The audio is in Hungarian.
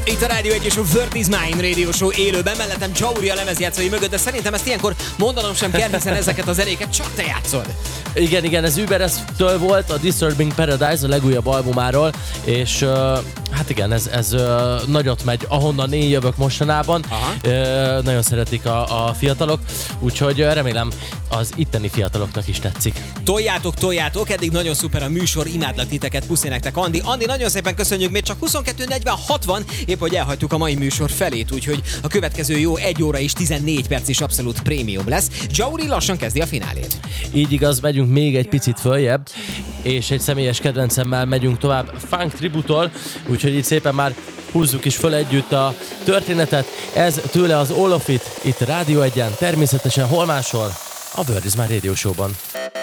Itt a Rádió 1 és a Word is Mine Radio Show élőben, mellettem Jauri a lemezjátszói mögött, de szerintem ezt ilyenkor mondanom sem kell, hiszen ezeket a zenéket csak te játszod. Igen, ez Uber-től volt, a Disturbing Paradise, a legújabb albumáról, és hát igen, ez nagyot megy, ahonnan én jövök mostanában. Nagyon szeretik a fiatalok, úgyhogy remélem az itteni fiataloknak is tetszik. Toljátok, eddig nagyon szuper a műsor, imádlak titeket, puszi nektek, Andi. Andi, nagyon szépen köszönjük, még csak 22:46 van, épp hogy elhagytuk a mai műsor felét, úgyhogy a következő jó 1 óra és 14 perc is abszolút prémium lesz. Jauri lassan kezdi a finálét. Így igaz, megyünk még egy picit följebb, és egy személyes kedvencemmel megyünk tovább Funk Tributól, úgyhogy itt szépen már húzzuk is föl együtt a történetet. Ez tőle az All of It, itt Rádió 1-en, természetesen hol máshol, a Word is Mine Radio Show-ban.